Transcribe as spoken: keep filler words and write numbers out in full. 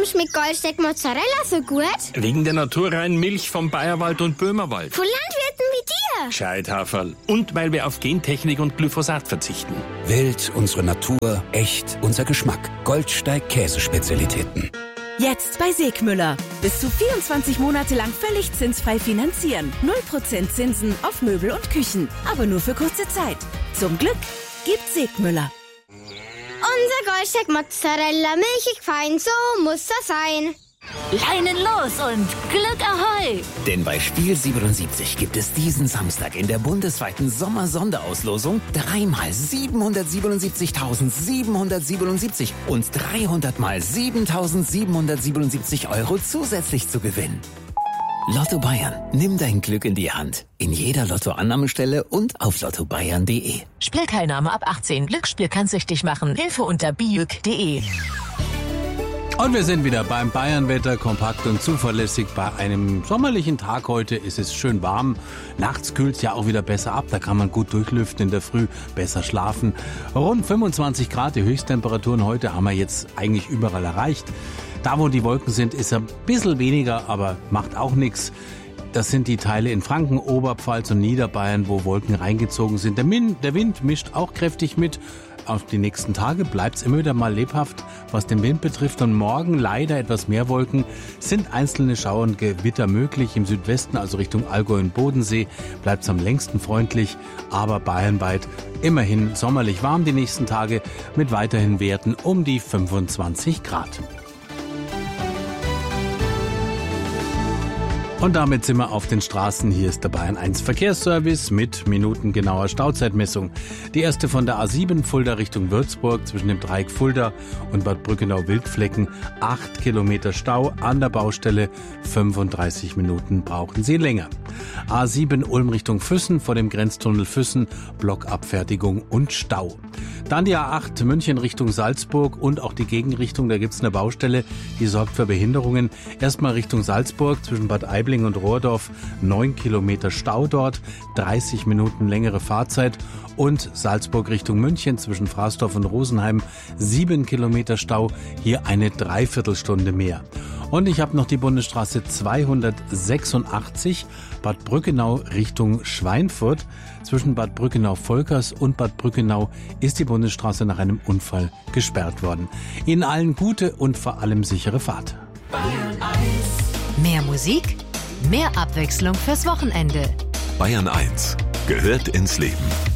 Warum schmeckt Goldsteak Mozzarella so gut? Wegen der naturreinen Milch vom Bayerwald und Böhmerwald. Von Landwirten wie dir. Scheithaferl. Und weil wir auf Gentechnik und Glyphosat verzichten. Wild, unsere Natur, echt, unser Geschmack. Goldsteig Käsespezialitäten. Jetzt bei Segmüller. Bis zu vierundzwanzig Monate lang völlig zinsfrei finanzieren. null Prozent Zinsen auf Möbel und Küchen. Aber nur für kurze Zeit. Zum Glück gibt Segmüller. Unser Goldsteak Mozzarella, milchig fein, so muss das sein. Leinen los und Glück ahoi! Denn bei Spiel siebenundsiebzig gibt es diesen Samstag in der bundesweiten Sommer-Sonderauslosung dreimal siebenhundertsiebenundsiebzigtausendsiebenhundertsiebenundsiebzig und dreihundert mal siebentausendsiebenhundertsiebenundsiebzig Euro zusätzlich zu gewinnen. Lotto Bayern. Nimm dein Glück in die Hand. In jeder Lottoannahmestelle und auf lotto bayern punkt de. Spielteilnahme ab achtzehn. Glücksspiel kann süchtig machen. Hilfe unter biüg punkt de. Und wir sind wieder beim Bayernwetter, kompakt und zuverlässig. Bei einem sommerlichen Tag heute ist es schön warm. Nachts kühlt es ja auch wieder besser ab. Da kann man gut durchlüften, in der Früh besser schlafen. Rund fünfundzwanzig Grad, die Höchsttemperaturen heute haben wir jetzt eigentlich überall erreicht. Da, wo die Wolken sind, ist ein bisschen weniger, aber macht auch nichts. Das sind die Teile in Franken, Oberpfalz und Niederbayern, wo Wolken reingezogen sind. Der, Min- der Wind mischt auch kräftig mit. Auf die nächsten Tage bleibt es immer wieder mal lebhaft, was den Wind betrifft. Und morgen leider etwas mehr Wolken, sind einzelne Schauer und Gewitter möglich. Im Südwesten, also Richtung Allgäu und Bodensee, bleibt es am längsten freundlich. Aber bayernweit immerhin sommerlich warm die nächsten Tage mit weiterhin Werten um die fünfundzwanzig Grad. Und damit sind wir auf den Straßen. Hier ist der Bayern eins Verkehrsservice mit minutengenauer Stauzeitmessung. Die erste von der A sieben Fulda Richtung Würzburg zwischen dem Dreieck Fulda und Bad Brückenau-Wildflecken. Acht Kilometer Stau an der Baustelle. fünfunddreißig Minuten brauchen Sie länger. A sieben Ulm Richtung Füssen vor dem Grenztunnel Füssen. Blockabfertigung und Stau. Dann die A acht München Richtung Salzburg und auch die Gegenrichtung. Da gibt's eine Baustelle, die sorgt für Behinderungen. Erstmal Richtung Salzburg zwischen Bad Aibling und Rohrdorf, neun Kilometer Stau dort, dreißig Minuten längere Fahrzeit. Und Salzburg Richtung München zwischen Fraßdorf und Rosenheim, sieben Kilometer Stau, hier eine Dreiviertelstunde mehr. Und ich habe noch die Bundesstraße zweihundertsechsundachtzig, Bad Brückenau Richtung Schweinfurt. Zwischen Bad Brückenau-Volkers und Bad Brückenau ist die Bundesstraße nach einem Unfall gesperrt worden. Ihnen allen gute und vor allem sichere Fahrt. Bayern eins. Mehr Musik, mehr Abwechslung fürs Wochenende. Bayern eins gehört ins Leben.